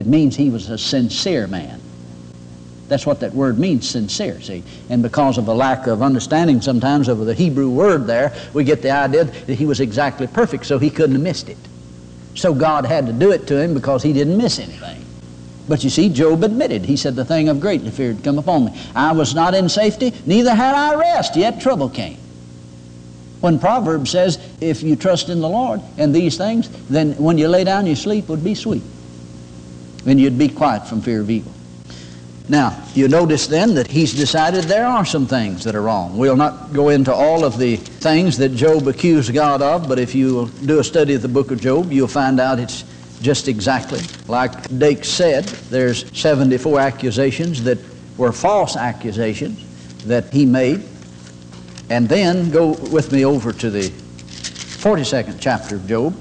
It means he was a sincere man. That's what that word means, sincere, see. And because of a lack of understanding sometimes of the Hebrew word there, we get the idea that he was exactly perfect, so he couldn't have missed it. So God had to do it to him because he didn't miss anything. But you see, Job admitted. He said, the thing of greatly fear had come upon me. I was not in safety, neither had I rest, yet trouble came. When Proverbs says, if you trust in the Lord and these things, then when you lay down, your sleep would be sweet. And you'd be quiet from fear of evil. Now, you notice then that he's decided there are some things that are wrong. We'll not go into all of the things that Job accused God of, but if you do a study of the book of Job, you'll find out it's just exactly like Dake said. There's 74 accusations that were false accusations that he made. And then go with me over to the 42nd chapter of Job.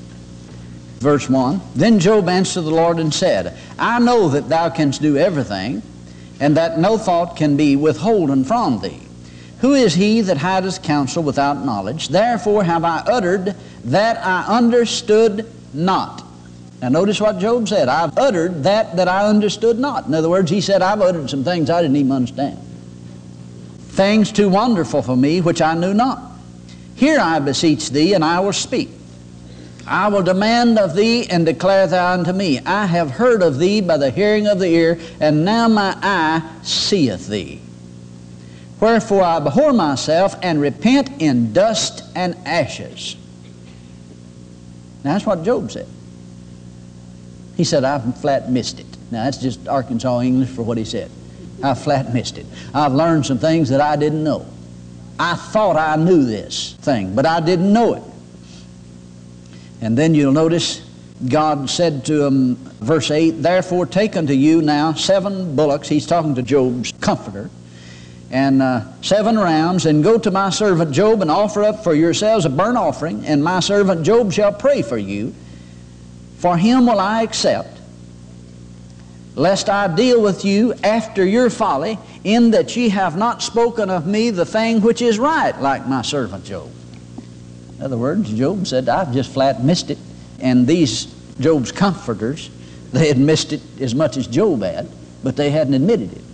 Verse 1, Then Job answered the Lord and said, I know that thou canst do everything, and that no thought can be withholden from thee. Who is he that hideth counsel without knowledge? Therefore have I uttered that I understood not. Now notice what Job said. I've uttered that I understood not. In other words, he said, I've uttered some things I didn't even understand. Things too wonderful for me, which I knew not. Hear, I beseech thee, and I will speak. I will demand of thee, and declare thou unto me. I have heard of thee by the hearing of the ear, and now my eye seeth thee. Wherefore I abhor myself, and repent in dust and ashes. Now that's what Job said. He said, I've flat missed it. Now that's just Arkansas English for what he said. I flat missed it. I've learned some things that I didn't know. I thought I knew this thing, but I didn't know it. And then you'll notice God said to him, verse 8, Therefore take unto you now 7 bullocks. He's talking to Job's comforter. And 7 rams, and go to my servant Job and offer up for yourselves a burnt offering, and my servant Job shall pray for you. For him will I accept, lest I deal with you after your folly, in that ye have not spoken of me the thing which is right, like my servant Job. In other words, Job said, I've just flat missed it. And these Job's comforters, they had missed it as much as Job had, but they hadn't admitted it.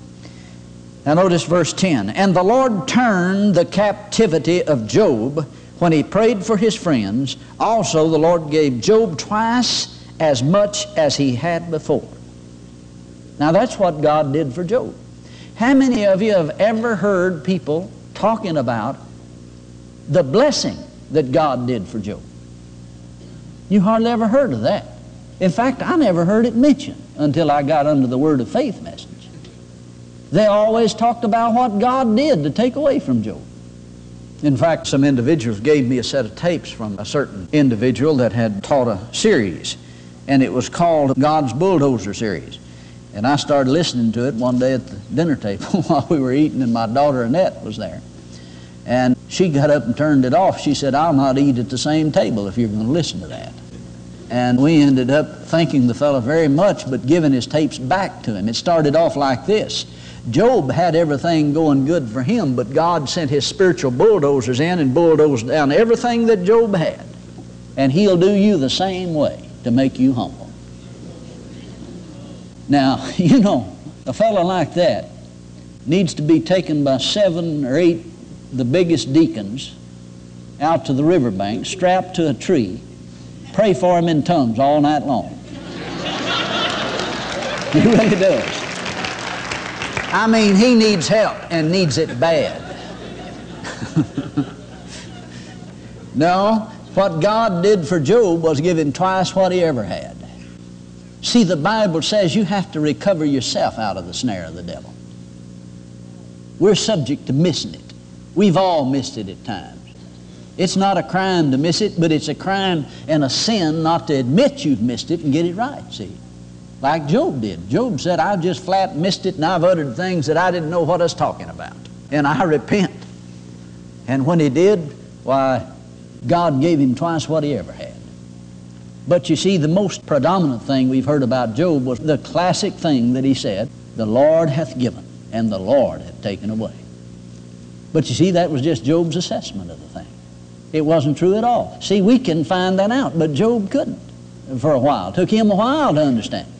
Now notice verse 10. And the Lord turned the captivity of Job when he prayed for his friends. Also the Lord gave Job twice as much as he had before. Now that's what God did for Job. How many of you have ever heard people talking about the blessing that God did for Job? You hardly ever heard of that. In fact, I never heard it mentioned until I got under the Word of Faith message. They always talked about what God did to take away from Job. In fact, some individuals gave me a set of tapes from a certain individual that had taught a series, and it was called God's Bulldozer Series. And I started listening to it one day at the dinner table while we were eating, and my daughter Annette was there. And she got up and turned it off. She said, I'll not eat at the same table if you're going to listen to that. And we ended up thanking the fellow very much, but giving his tapes back to him. It started off like this. Job had everything going good for him, but God sent his spiritual bulldozers in and bulldozed down everything that Job had. And he'll do you the same way to make you humble. Now, you know, a fellow like that needs to be taken by 7 or 8 the biggest deacons out to the riverbank, strapped to a tree, pray for him in tongues all night long. He really does. I mean, he needs help and needs it bad. No, what God did for Job was give him twice what he ever had. See, the Bible says you have to recover yourself out of the snare of the devil. We're subject to missing it. We've all missed it at times. It's not a crime to miss it, but it's a crime and a sin not to admit you've missed it and get it right, see. Like Job did. Job said, I've just flat missed it, and I've uttered things that I didn't know what I was talking about. And I repent. And when he did, why, God gave him twice what he ever had. But you see, the most predominant thing we've heard about Job was the classic thing that he said, the Lord hath given, and the Lord hath taken away. But you see, that was just Job's assessment of the thing. It wasn't true at all. See, we can find that out, but Job couldn't. for a while. It took him a while to understand.